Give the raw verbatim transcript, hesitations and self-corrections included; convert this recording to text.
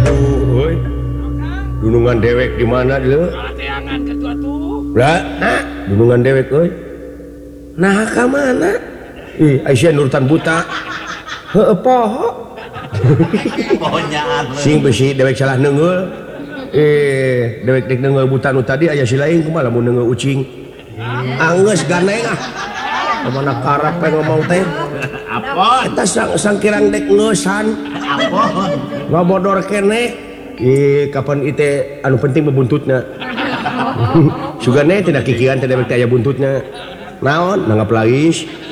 Aduh, gunungan dewek di mana dulu? Gunungan dewek, oi. Nah, ke mana? Ih, Aisyah nurutan buta. Heueuh poho. Sing besi dewek salah neungeul. Eh, dewek dek neungeul buta nu tadi aya si lain kumaha lamun neungeul ucing. Anggeus ganeng ah. Kemana karap pe ngomong teh? Apa? Eta sang sangkirang dek ngeusan. Apa? Ngabodor keneh. Ih, kapan ite anu penting bebuntutna. Sugane tidak kikiran teh dewek teh aya buntutna. Naon? Nanggap lais.